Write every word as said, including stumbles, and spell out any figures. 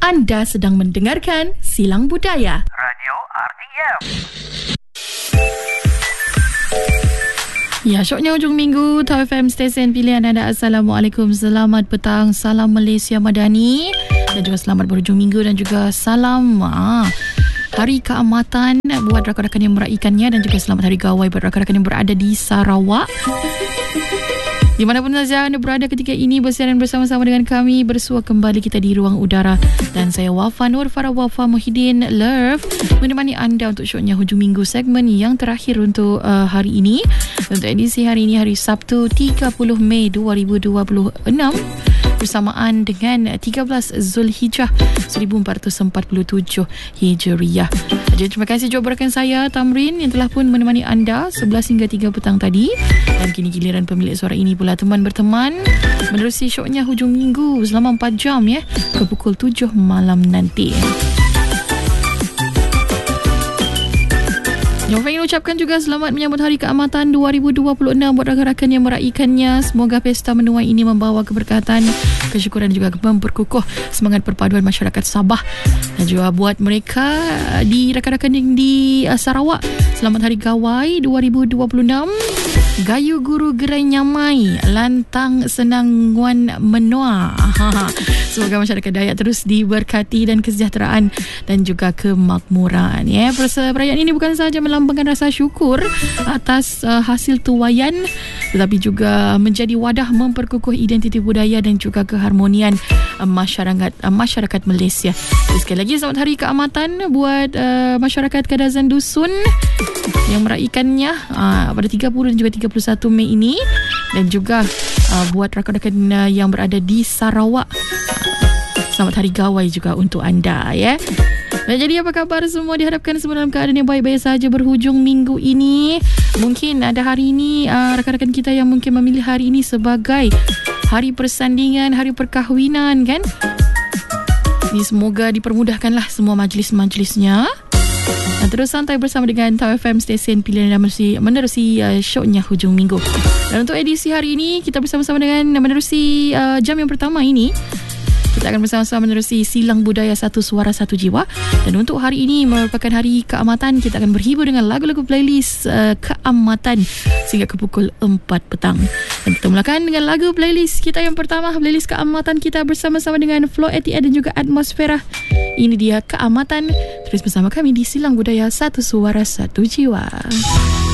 Anda sedang mendengarkan Silang Budaya Radio R T M. Ya, syoknya hujung minggu, Tau F M stesen pilihan anda. Assalamualaikum, selamat petang, salam Malaysia Madani dan juga selamat berhujung minggu dan juga salam ah, Hari Keamatan buat rakan-rakan yang meraihkannya dan juga selamat Hari Gawai buat rakan-rakan yang berada di Sarawak. Di manapun saja anda berada ketika ini, bersiaran bersama-sama dengan kami, bersua kembali kita di ruang udara. Dan saya Wafa Nur Farah Wafa Muhyiddin Love menemani anda untuk syoknya hujung minggu, segmen yang terakhir untuk uh, hari ini. Untuk edisi hari ini, hari Sabtu tiga puluh Mei dua ribu dua puluh enam, bersamaan dengan tiga belas Zulhijjah seribu empat ratus empat puluh tujuh Hijriah. Jadi terima kasih juga berakan saya Tamrin yang telah pun menemani anda sebelas hingga tiga petang tadi. Dan kini giliran pemilik suara ini pula teman berteman menerusi syoknya hujung minggu selama empat jam ya, ke pukul tujuh malam nanti. Yang ingin ucapkan juga selamat menyambut Hari Keamatan dua ribu dua puluh enam buat rakan-rakan yang meraihkannya. Semoga pesta menuai ini membawa keberkatan, kesyukuran dan juga memperkukuh semangat perpaduan masyarakat Sabah. Dan juga buat mereka di rakan-rakan yang di Sarawak, selamat Hari Gawai dua ribu dua puluh enam. Gayu guru gerai nyamai, lantang senang nguan menua. Semoga masyarakat Dayak terus diberkati dan kesejahteraan dan juga kemakmuran. Ya, perayaan ini bukan sahaja melambangkan rasa syukur atas uh, hasil tuaian, tetapi juga menjadi wadah memperkukuh identiti budaya dan juga keharmonian uh, masyarakat uh, masyarakat Malaysia. Jadi, sekali lagi selamat Hari Keamatan buat uh, masyarakat Kadazan Dusun yang meraihkannya uh, pada tiga puluh dan juga tiga puluh satu Mei ini, dan juga uh, buat rakan-rakan uh, yang berada di Sarawak, selamat Hari Gawai juga untuk anda ya. Dan jadi apa khabar semua? Diharapkan semua dalam keadaan yang baik-baik saja berhujung minggu ini. Mungkin ada hari ini uh, rakan-rakan kita yang mungkin memilih hari ini sebagai hari persandingan, hari perkahwinan kan. Ini semoga dipermudahkanlah semua majlis-majlisnya. Dan terus santai bersama dengan Tau F M stesen pilihan anda menerusi, menerusi uh, syoknya hujung minggu. Dan untuk edisi hari ini kita bersama-sama dengan menerusi uh, jam yang pertama ini, kita akan bersama-sama menerusi Silang Budaya Satu Suara Satu Jiwa. Dan untuk hari ini merupakan Hari Keamatan, kita akan berhibur dengan lagu-lagu playlist uh, Keamatan sehingga ke pukul empat petang. Dan kita mulakan dengan lagu playlist kita yang pertama, playlist Keamatan kita bersama-sama dengan Flow A T A dan juga Atmosfera. Ini dia Keamatan. Terus bersama kami di Silang Budaya Satu Suara Satu Jiwa.